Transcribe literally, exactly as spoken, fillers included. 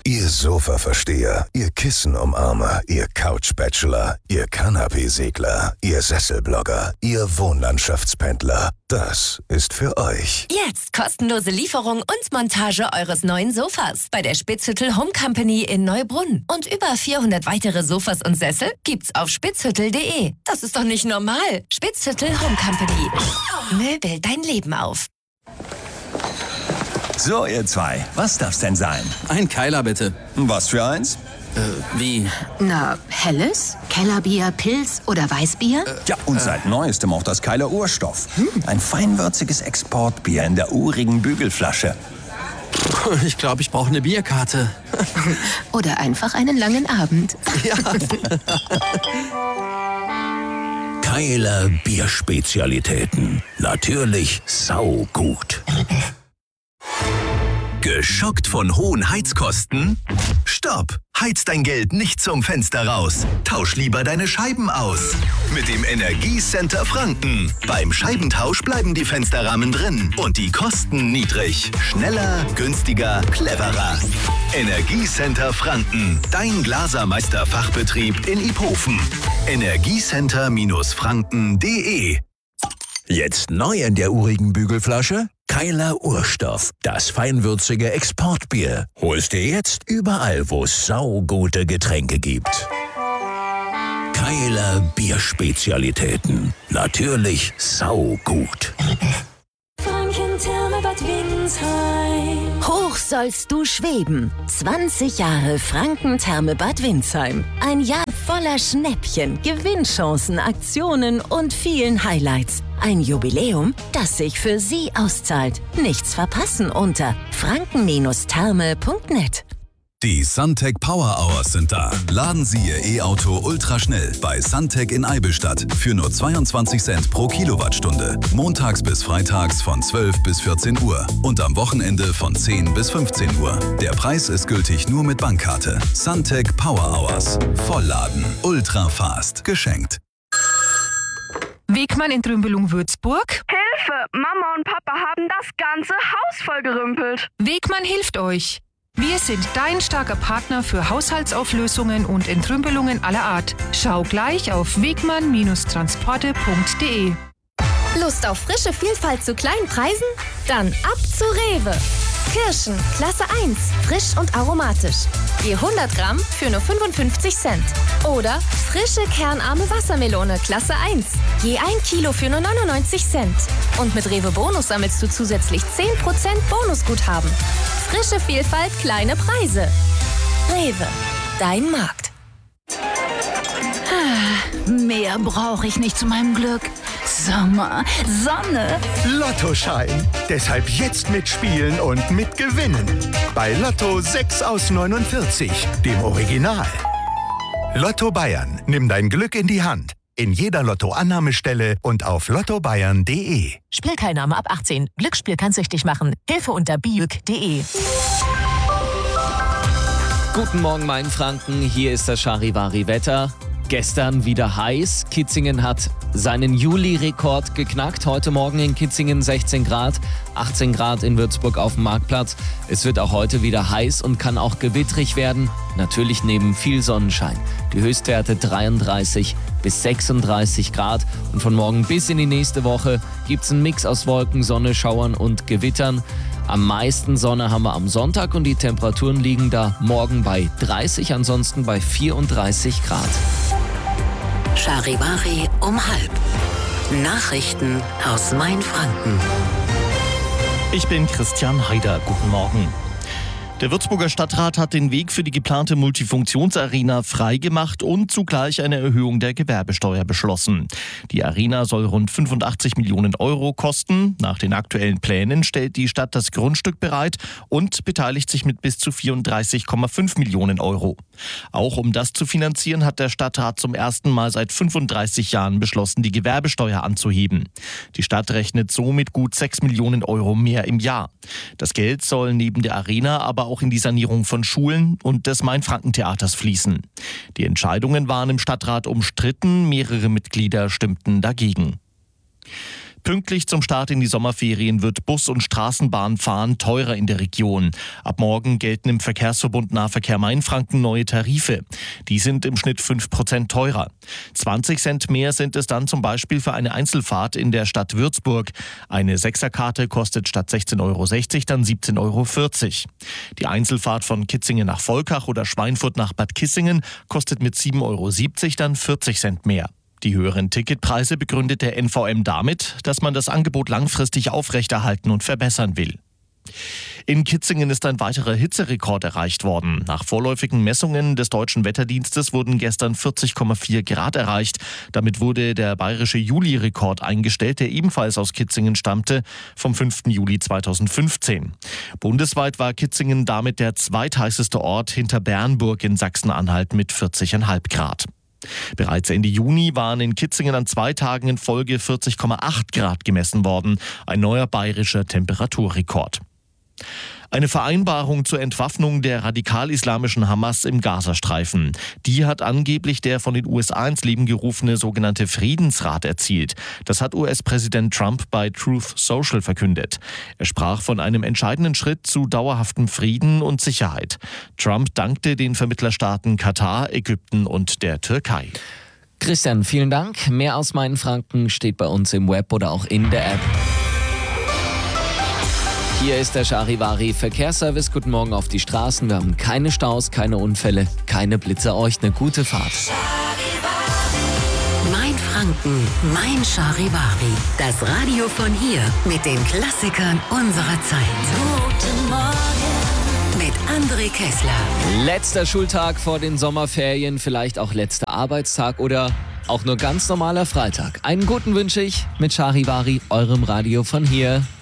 Ihr Sofa-Versteher, Ihr Kissen-Umarmer, Ihr Couch-Bachelor, Ihr Kanapee-Segler, Ihr Sesselblogger, Ihr Wohnlandschaftspendler. Das ist für euch. Jetzt kostenlose Lieferung und Montage eures neuen Sofas bei der Spitzhüttel Home Company in Neubrunn. Und über vierhundert weitere Sofas und Sessel gibt's auf spitzhüttel punkt de. Das ist doch nicht normal. Spitzhüttel Home Company. Möbel dein Leben auf. So, ihr zwei, was darf's denn sein? Ein Keiler, bitte. Was für eins? Äh, wie? Na, helles? Kellerbier, Pilz oder Weißbier? Äh, ja, und äh. seit Neuestem auch das Keiler Urstoff. Hm. Ein feinwürziges Exportbier in der urigen Bügelflasche. Ich glaube, ich brauche eine Bierkarte. Oder einfach einen langen Abend. Ja. Keiler Bierspezialitäten. Natürlich saugut. Geschockt von hohen Heizkosten? Stopp! Heiz dein Geld nicht zum Fenster raus. Tausch lieber deine Scheiben aus. Mit dem Energiecenter Franken. Beim Scheibentausch bleiben die Fensterrahmen drin und die Kosten niedrig. Schneller, günstiger, cleverer. Energiecenter Franken. Dein Glasermeister-Fachbetrieb in Iphofen. Energiecenter Franken punkt de. Jetzt neu in der urigen Bügelflasche? Keiler Urstoff, das feinwürzige Exportbier. Holst dir jetzt überall, wo es saugute Getränke gibt. Keiler Bierspezialitäten. Natürlich saugut. Franken-Therme Bad Windsheim. Hoch sollst du schweben. zwanzig Jahre Franken-Therme Bad Windsheim. Ein Jahr voller Schnäppchen, Gewinnchancen, Aktionen und vielen Highlights. Ein Jubiläum, das sich für Sie auszahlt. Nichts verpassen unter franken Therme punkt net. Die Suntec Power Hours sind da. Laden Sie Ihr E-Auto ultraschnell bei Suntec in Eibenstadt für nur zweiundzwanzig Cent pro Kilowattstunde. Montags bis freitags von zwölf bis vierzehn Uhr und am Wochenende von zehn bis fünfzehn Uhr. Der Preis ist gültig nur mit Bankkarte. Suntec Power Hours. Vollladen. Ultra fast. Geschenkt. Wegmann in Trümbelung-Würzburg. Hilfe! Mama und Papa haben das ganze Haus vollgerümpelt. Wegmann hilft euch. Wir sind dein starker Partner für Haushaltsauflösungen und Entrümpelungen aller Art. Schau gleich auf wegmann transporte punkt de. Lust auf frische Vielfalt zu kleinen Preisen? Dann ab zu Rewe. Kirschen, Klasse eins, frisch und aromatisch. Je hundert Gramm für nur fünfundfünfzig Cent. Oder frische kernarme Wassermelone, Klasse eins. Je ein Kilo für nur neunundneunzig Cent. Und mit Rewe Bonus sammelst du zusätzlich zehn Prozent Bonusguthaben. Frische Vielfalt, kleine Preise. Rewe, dein Markt. Mehr brauche ich nicht zu meinem Glück. Sommer, Sonne. Lottoschein. Deshalb jetzt mitspielen und mitgewinnen. Bei Lotto sechs aus neunundvierzig, dem Original. Lotto Bayern. Nimm dein Glück in die Hand. In jeder Lotto-Annahmestelle und auf lotto bayern punkt de. Spielteilnahme ab achtzehn. Glücksspiel kann süchtig machen. Hilfe unter biuk punkt de. Guten Morgen, mein Franken. Hier ist das Charivari-Wetter. Gestern wieder heiß. Kitzingen hat seinen Juli-Rekord geknackt. Heute Morgen in Kitzingen sechzehn Grad, achtzehn Grad in Würzburg auf dem Marktplatz. Es wird auch heute wieder heiß und kann auch gewittrig werden. Natürlich neben viel Sonnenschein. Die Höchstwerte dreiunddreißig bis sechsunddreißig Grad. Und von morgen bis in die nächste Woche gibt es einen Mix aus Wolken, Sonne, Schauern und Gewittern. Am meisten Sonne haben wir am Sonntag und die Temperaturen liegen da morgen bei dreißig, ansonsten bei vierunddreißig Grad. Charivari um halb. Nachrichten aus Mainfranken. Ich bin Christian Haider. Guten Morgen. Der Würzburger Stadtrat hat den Weg für die geplante Multifunktionsarena freigemacht und zugleich eine Erhöhung der Gewerbesteuer beschlossen. Die Arena soll rund fünfundachtzig Millionen Euro kosten. Nach den aktuellen Plänen stellt die Stadt das Grundstück bereit und beteiligt sich mit bis zu vierunddreißig Komma fünf Millionen Euro. Auch um das zu finanzieren, hat der Stadtrat zum ersten Mal seit fünfunddreißig Jahren beschlossen, die Gewerbesteuer anzuheben. Die Stadt rechnet somit gut sechs Millionen Euro mehr im Jahr. Das Geld soll neben der Arena aber auch in die Sanierung von Schulen und des Mainfranken-Theaters fließen. Die Entscheidungen waren im Stadtrat umstritten, mehrere Mitglieder stimmten dagegen. Pünktlich zum Start in die Sommerferien wird Bus- und Straßenbahnfahren teurer in der Region. Ab morgen gelten im Verkehrsverbund Nahverkehr Mainfranken neue Tarife. Die sind im Schnitt fünf Prozent teurer. zwanzig Cent mehr sind es dann zum Beispiel für eine Einzelfahrt in der Stadt Würzburg. Eine Sechserkarte kostet statt sechzehn Euro sechzig dann siebzehn Euro vierzig. Die Einzelfahrt von Kitzingen nach Volkach oder Schweinfurt nach Bad Kissingen kostet mit sieben Euro siebzig dann vierzig Cent mehr. Die höheren Ticketpreise begründet der N V M damit, dass man das Angebot langfristig aufrechterhalten und verbessern will. In Kitzingen ist ein weiterer Hitzerekord erreicht worden. Nach vorläufigen Messungen des Deutschen Wetterdienstes wurden gestern vierzig Komma vier Grad erreicht. Damit wurde der bayerische Juli-Rekord eingestellt, der ebenfalls aus Kitzingen stammte, vom fünften Juli zweitausendfünfzehn. Bundesweit war Kitzingen damit der zweitheißeste Ort hinter Bernburg in Sachsen-Anhalt mit vierzig Komma fünf Grad. Bereits Ende Juni waren in Kitzingen an zwei Tagen in Folge vierzig Komma acht Grad gemessen worden. Ein neuer bayerischer Temperaturrekord. Eine Vereinbarung zur Entwaffnung der radikal-islamischen Hamas im Gazastreifen. Die hat angeblich der von den U S A ins Leben gerufene sogenannte Friedensrat erzielt. Das hat U S-Präsident Trump bei Truth Social verkündet. Er sprach von einem entscheidenden Schritt zu dauerhaftem Frieden und Sicherheit. Trump dankte den Vermittlerstaaten Katar, Ägypten und der Türkei. Christian, vielen Dank. Mehr aus Mainfranken steht bei uns im Web oder auch in der App. Hier ist der Charivari Verkehrsservice. Guten Morgen auf die Straßen. Wir haben keine Staus, keine Unfälle, keine Blitze. Euch eine gute Fahrt. Mainfranken, mein Charivari. Das Radio von hier mit den Klassikern unserer Zeit. Guten Morgen mit André Kessler. Letzter Schultag vor den Sommerferien, vielleicht auch letzter Arbeitstag oder auch nur ganz normaler Freitag. Einen guten wünsche ich mit Charivari, eurem Radio von hier.